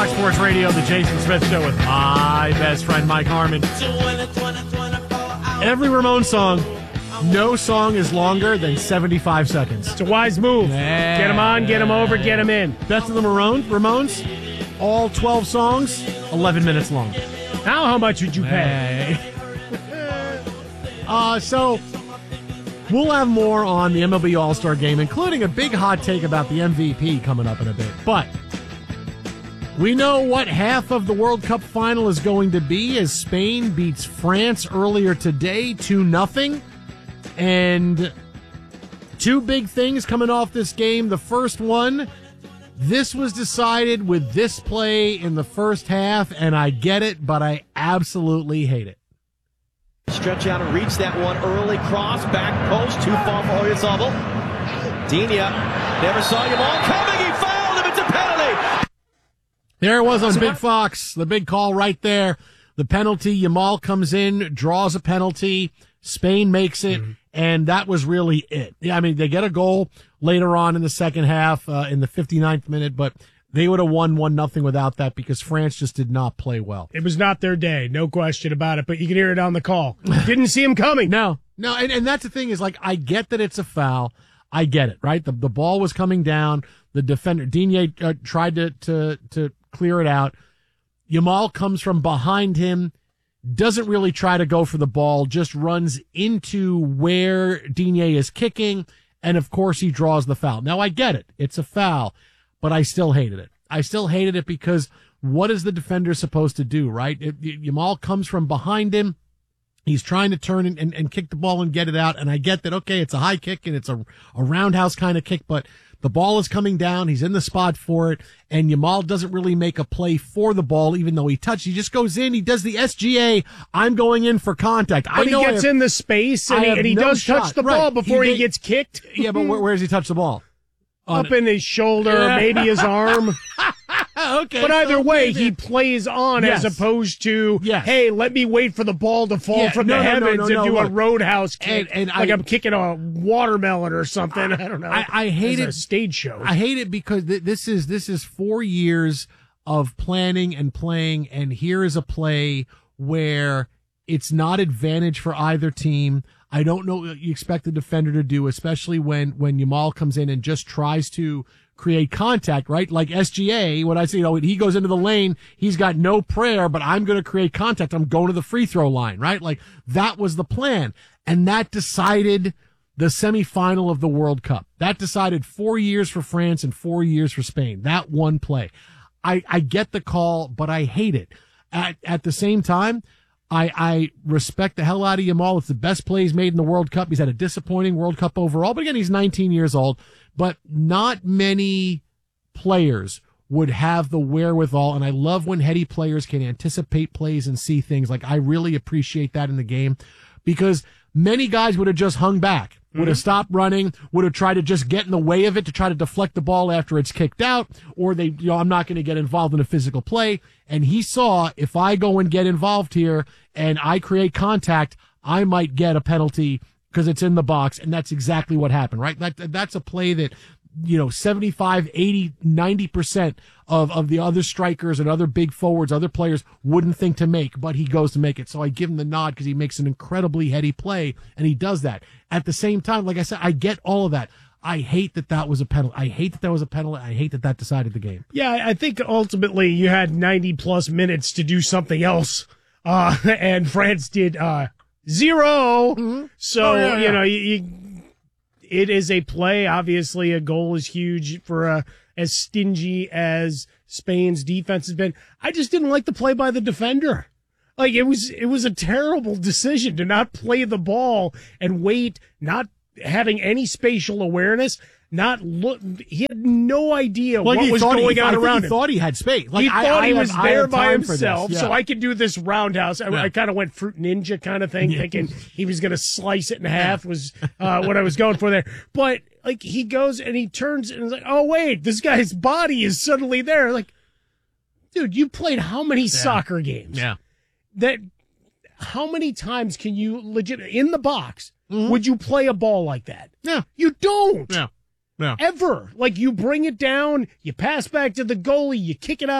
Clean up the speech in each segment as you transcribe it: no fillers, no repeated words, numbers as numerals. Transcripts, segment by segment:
Fox Sports Radio, the Jason Smith Show with my best friend, Mike Harmon. Every Ramones song, no song is longer than 75 seconds. It's a wise move. Yeah. Get them on, get them over, get them in. Best of the Ramones, all 12 songs, 11 minutes long. Now how much would you pay? So we'll have more on the MLB All-Star Game, including a big hot take about the MVP coming up in a bit. But we know what half of the World Cup final is going to be as Spain beats France earlier today 2-0. And two big things coming off this game. The first one, this was decided with this play in the first half, and I get it, but I absolutely hate it. Stretch out and reach that one early. Cross, back post, too far for Oyarzabal. Dina never saw Yamal coming. He fouled him. It's a penalty. There it was on Big Fox. The big call right there. The penalty. Yamal comes in, draws a penalty. Spain makes it, and that was really it. Yeah, I mean, they get a goal later on in the second half, in the 59th minute, but they would have won 1-0 without that because France just did not play well. It was not their day, no question about it, but you could hear it on the call. Didn't see him coming. No, and that's the thing is, like, I get that it's a foul. I get it, right? The ball was coming down. The defender, Digne, tried to clear it out. Yamal comes from behind him, doesn't really try to go for the ball, just runs into where Digne is kicking, and of course he draws the foul. Now I get it. It's a foul, but I still hated it. I still hated it because what is the defender supposed to do, right? Yamal comes from behind him. He's trying to turn and kick the ball and get it out, and I get that, okay, it's a high kick and it's a roundhouse kind of kick, but the ball is coming down. He's in the spot for it, and Yamal doesn't really make a play for the ball, even though he touched. He just goes in. He does the SGA. I'm going in for contact. But he gets in the space, and he does touch the ball before he gets kicked. Yeah, but where does he touch the ball? Up in his shoulder, maybe his arm. Okay. But either way, he plays on as opposed to, hey, let me wait for the ball to fall from the heavens and do a roadhouse kick. And like I'm kicking a watermelon or something. I don't know. I hate it. A stage show. I hate it because this is 4 years of planning and playing, and here is a play where it's not advantage for either team. I don't know what you expect the defender to do, especially when Yamal comes in and just tries to create contact, right? Like SGA, when I say, he goes into the lane, he's got no prayer, but I'm going to create contact. I'm going to the free throw line, right? Like that was the plan. And that decided the semifinal of the World Cup. That decided 4 years for France and 4 years for Spain. That one play. I get the call, but I hate it. At the same time, I respect the hell out of Yamal. It's the best play he's made in the World Cup. He's had a disappointing World Cup overall, but again, he's 19 years old. But not many players would have the wherewithal, and I love when heady players can anticipate plays and see things. Like, I really appreciate that in the game because many guys would have just hung back, would have stopped running, would have tried to just get in the way of it to try to deflect the ball after it's kicked out, or I'm not going to get involved in a physical play. And he saw, if I go and get involved here and I create contact, I might get a penalty because it's in the box, and that's exactly what happened, right? That's a play that, 75, 80, 90% of the other strikers and other big forwards, other players wouldn't think to make, but he goes to make it. So I give him the nod because he makes an incredibly heady play, and he does that. At the same time, like I said, I get all of that. I hate that was a penalty. I hate that was a penalty. I hate that decided the game. Yeah, I think ultimately you had 90-plus minutes to do something else, and France did 0. Mm-hmm. So, it is a play. Obviously, a goal is huge for as stingy as Spain's defense has been. I just didn't like the play by the defender. Like, it was a terrible decision to not play the ball and wait, not having any spatial awareness. He had no idea what was going on around him. He thought he had space. Like, he thought he was there by himself, so I could do this roundhouse. I kind of went Fruit Ninja kind of thing, thinking he was going to slice it in half was what I was going for there. But, like, he goes and he turns and is like, oh, wait, this guy's body is suddenly there. Like, dude, you played how many soccer games? Yeah. How many times can you in the box, would you play a ball like that? Yeah. You don't. Yeah. No. Ever. Like, you bring it down, you pass back to the goalie, you kick it out about.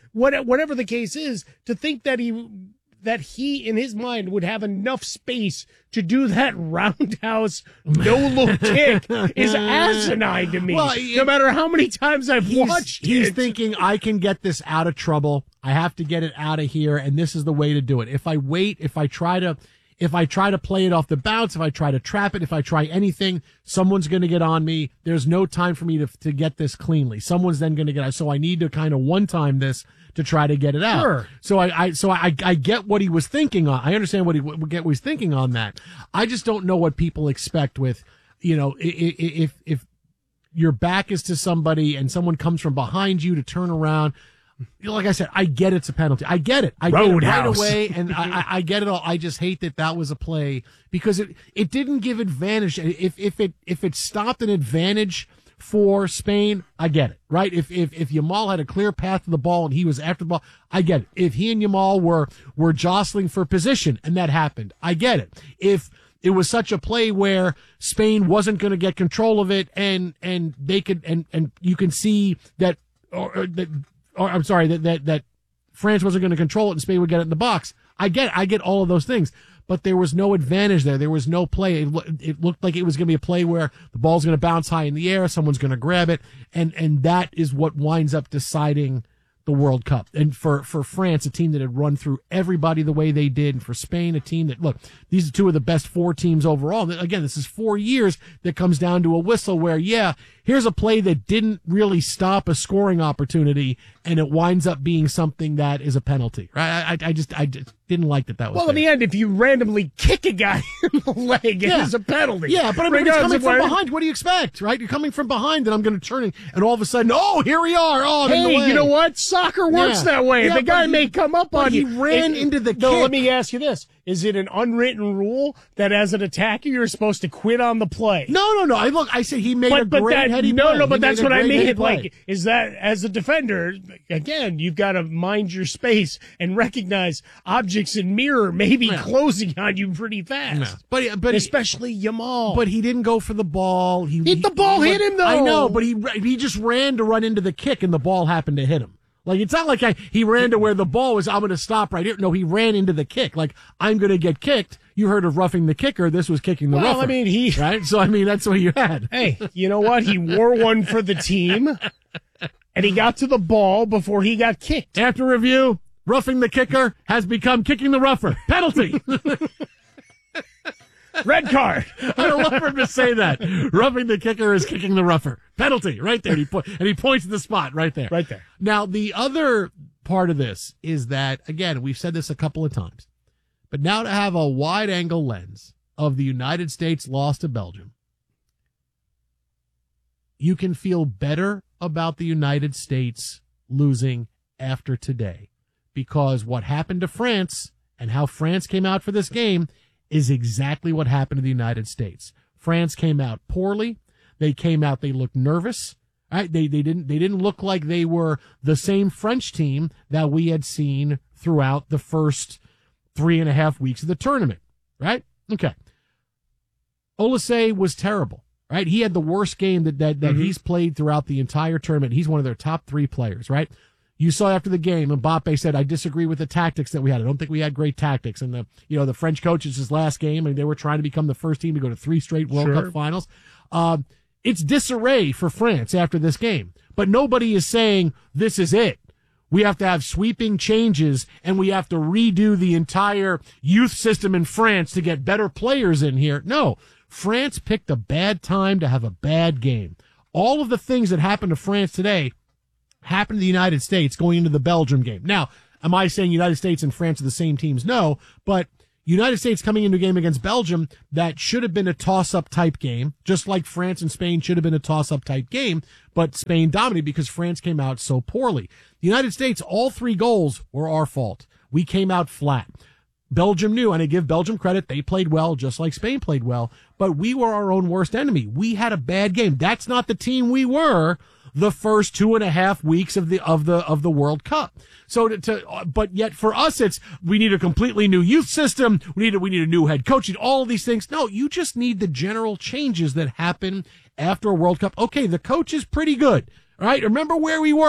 whatever the case is, to think that he in his mind would have enough space to do that roundhouse no-look kick is asinine to me. Well, no matter how many times I've watched it. He's thinking, I can get this out of trouble. I have to get it out of here, and this is the way to do it. If I wait, if I try to play it off the bounce, if I try to trap it, if I try anything, someone's going to get on me. There's no time for me to get this cleanly. Someone's then going to get out. So I need to kind of one-time this to try to get it out. Sure. So I get what he was thinking on. I understand what he was thinking on that. I just don't know what people expect with, if your back is to somebody and someone comes from behind you to turn around. Like I said, I get it's a penalty. I get it. I get it right away, and I get it all. I just hate that was a play because it didn't give advantage. If it stopped an advantage for Spain, I get it, right? If Yamal had a clear path to the ball and he was after the ball, I get it. If he and Yamal were jostling for position and that happened, I get it. If it was such a play where Spain wasn't going to get control of it and they could and you can see that that France wasn't going to control it and Spain would get it in the box. I get all of those things, but there was no advantage there. There was no play. It looked like it was going to be a play where the ball's going to bounce high in the air, someone's going to grab it, and that is what winds up deciding the World Cup. And for France, a team that had run through everybody the way they did, and for Spain, a team that, look, these are two of the best 4 teams overall. Again, this is 4 years that comes down to a whistle where, here's a play that didn't really stop a scoring opportunity, and it winds up being something that is a penalty. Right? I just didn't like that was well, there. In the end, if you randomly kick a guy in the leg, it is a penalty. Yeah, but I mean, it's coming from behind. What do you expect, right? You're coming from behind, and I'm going to turn it, and all of a sudden, here we are. Oh, hey, you know what? Soccer works that way. Yeah, the guy may come up on you. He ran into the kick. No, let me ask you this. Is it an unwritten rule that as an attacker, you're supposed to quit on the play? No. I said he made a great heady play. No, but that's what I mean. Like, is that as a defender, again, you've got to mind your space and recognize objects in mirror maybe closing on you pretty fast. Yeah. But especially Yamal. But he didn't go for the ball. The ball hit him, though. I know, but he just ran to run into the kick, and the ball happened to hit him. Like, it's not like he ran to where the ball was, I'm going to stop right here. No, he ran into the kick. Like, I'm going to get kicked. You heard of roughing the kicker. This was kicking the rougher. Well, I mean, right? So, I mean, that's what you had. Hey, you know what? He wore one for the team, and he got to the ball before he got kicked. After review, roughing the kicker has become kicking the rougher. Penalty. Red card. I love him to say that. Roughing the kicker is kicking the rougher. Penalty, right there. And he points to the spot right there. Right there. Now, the other part of this is that, again, we've said this a couple of times, but now to have a wide-angle lens of the United States loss to Belgium, you can feel better about the United States losing after today, because what happened to France and how France came out for this game is exactly what happened to the United States. France came out poorly. They looked nervous. Right? They didn't look like they were the same French team that we had seen throughout the first 3.5 weeks of the tournament. Right? Okay. Olise was terrible. Right? He had the worst game that he's played throughout the entire tournament. He's one of their top 3 players, right? You saw after the game, Mbappe said, I disagree with the tactics that we had. I don't think we had great tactics. And the French coaches, his last game, and they were trying to become the first team to go to 3 straight World Cup finals. It's disarray for France after this game. But nobody is saying this is it. We have to have sweeping changes, and we have to redo the entire youth system in France to get better players in here. No, France picked a bad time to have a bad game. All of the things that happened to France today happened to the United States going into the Belgium game. Now, am I saying United States and France are the same teams? No, but United States coming into a game against Belgium that should have been a toss-up type game, just like France and Spain should have been a toss-up type game, but Spain dominated because France came out so poorly. The United States, all 3 goals were our fault. We came out flat. Belgium knew, and I give Belgium credit, they played well, just like Spain played well, but we were our own worst enemy. We had a bad game. That's not the team we were the first 2.5 weeks of the World Cup. So but yet for us, we need a completely new youth system. We need a new head coach. All of these things. No, you just need the general changes that happen after a World Cup. Okay, the coach is pretty good. Right? Remember where we were.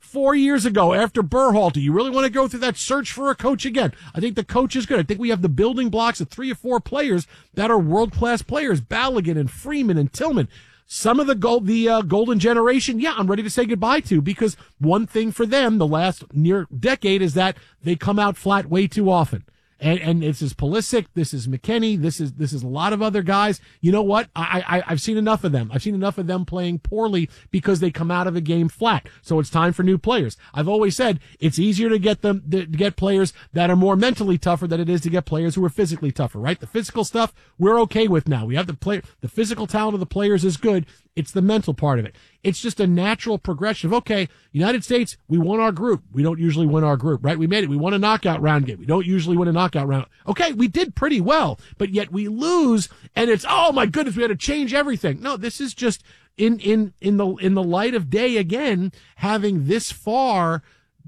4 years ago after Berhalter. You really want to go through that search for a coach again? I think the coach is good. I think we have the building blocks of 3 or 4 players that are world-class players, Balogun and Freeman and Tillman. Some of the golden generation, yeah, I'm ready to say goodbye to, because one thing for them the last near decade is that they come out flat way too often. And this is Pulisic, this is McKennie, this is a lot of other guys. You know what? I've seen enough of them. I've seen enough of them playing poorly because they come out of a game flat. So it's time for new players. I've always said it's easier to get players that are more mentally tougher than it is to get players who are physically tougher, right? The physical stuff we're okay with now. We have the physical talent of the players is good. It's the mental part of it. It's just a natural progression of, okay, United States, we won our group. We don't usually win our group, right? We made it. We won a knockout round game. We don't usually win a knockout round. Okay, we did pretty well, but yet we lose, and it's, oh my goodness, we had to change everything. No, this is just in the light of day again, having this far,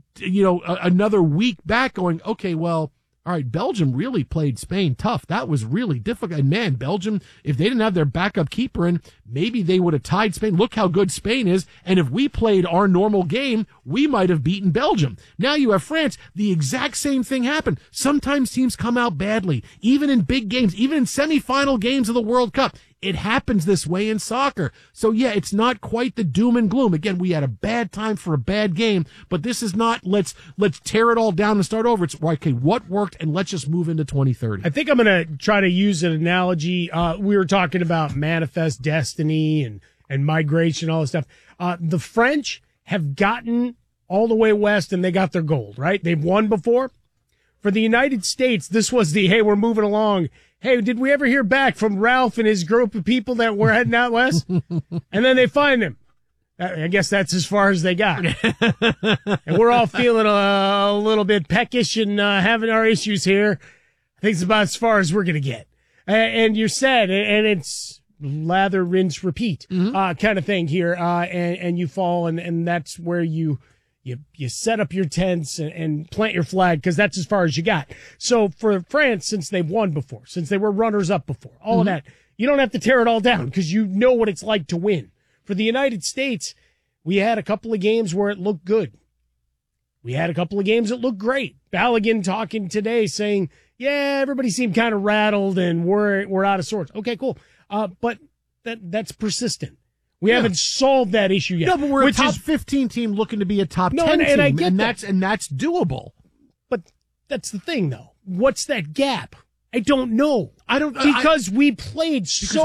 another week back going, okay, well, all right, Belgium really played Spain tough. That was really difficult. And man, Belgium, if they didn't have their backup keeper in, maybe they would have tied Spain. Look how good Spain is. And if we played our normal game, we might have beaten Belgium. Now you have France. The exact same thing happened. Sometimes teams come out badly, even in big games, even in semifinal games of the World Cup. It happens this way in soccer. So yeah, it's not quite the doom and gloom. Again, we had a bad time for a bad game, but this is not let's tear it all down and start over. It's okay, what worked, and let's just move into 2030. I think I'm going to try to use an analogy. We were talking about manifest destiny and migration, all this stuff. The French have gotten all the way west and they got their gold, right? They've won before. For the United States, this was the, hey, we're moving along. Hey, did we ever hear back from Ralph and his group of people that were heading out west? And then they find him. I guess that's as far as they got. And we're all feeling a little bit peckish and having our issues here. I think it's about as far as we're going to get. And you're sad, and it's lather, rinse, repeat kind of thing here. And you fall, and that's where you set up your tents and plant your flag, because that's as far as you got. So for France, since they've won before, since they were runners up before, all of that, you don't have to tear it all down because you know what it's like to win. For the United States, we had a couple of games where it looked good. We had a couple of games that looked great. Balogun talking today saying, yeah, everybody seemed kind of rattled and we're out of sorts. Okay, cool. But that's persistent. We haven't solved that issue yet. No, but we're a top 15 team looking to be a top 10 team, I get that. And that's doable. But that's the thing, though. What's that gap? I don't know. Because we played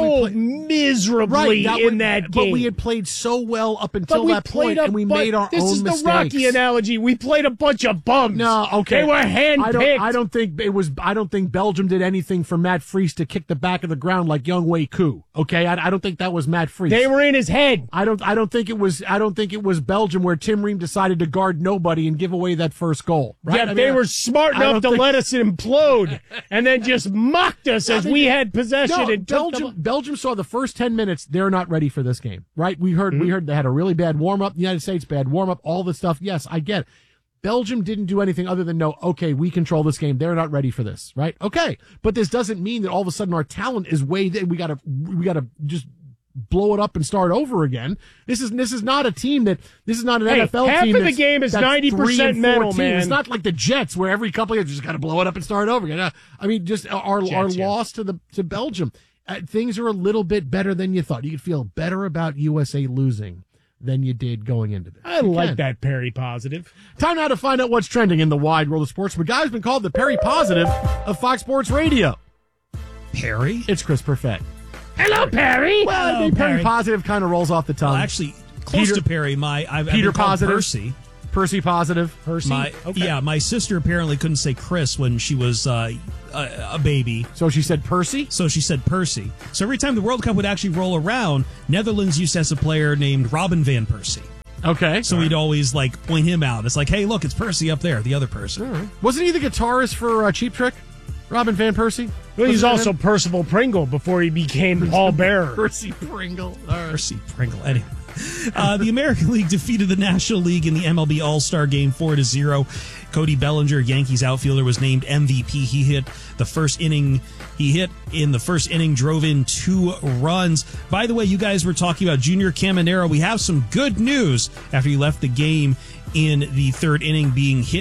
miserably in that game. But we had played so well up until that point, and we made our own mistakes. This is the Rocky analogy. We played a bunch of bums. No, okay. They were handpicked. I don't think Belgium did anything for Matt Freese to kick the back of the ground like Younghoe Koo. Okay, I don't think that was Matt Freese. They were in his head. I don't think it was Belgium where Tim Ream decided to guard nobody and give away that first goal. Right? Yeah, they were smart enough to let us implode and then just mocked us as we had possession. Belgium saw the first 10 minutes. They're not ready for this game, right? We heard they had a really bad warm up. The United States bad warm up. All this stuff. Yes, I get it. Belgium didn't do anything other than know, okay, we control this game. They're not ready for this, right? Okay, but this doesn't mean that all of a sudden our talent is way there. We gotta just blow it up and start over again. This is not a team this is not an NFL team. Half of the game is 90% mental, man. It's not like the Jets where every couple of years you just got to blow it up and start over again. I mean, just our loss to Belgium. Things are a little bit better than you thought. You could feel better about USA losing than you did going into this. I like that Perry positive. Time now to find out what's trending in the wide world of sports. The guy's been called the Perry Positive of Fox Sports Radio. Perry? It's Chris Perfett. Hello, Perry. Well, Hello, Perry Positive kind of rolls off the tongue. Well, actually, close to Perry. I've Peter been called Positive. Percy. Percy Positive. Percy? Yeah, my sister apparently couldn't say Chris when she was a baby. So she said Percy? So she said Percy. So every time the World Cup would actually roll around, Netherlands used to have a player named Robin van Persie. Okay. So we'd always point him out. It's like, hey, look, it's Percy up there, the other person. Right. Wasn't he the guitarist for Cheap Trick? Robin van Persie? Well, he's also Percival Pringle before he became Paul Bearer. Percy Pringle. Percy Pringle. Anyway. The American League defeated the National League in the MLB All-Star Game 4-0. Cody Bellinger, Yankees outfielder, was named MVP. He hit in the first inning, drove in 2 runs. By the way, you guys were talking about Junior Caminero. We have some good news after he left the game in the third inning, being hit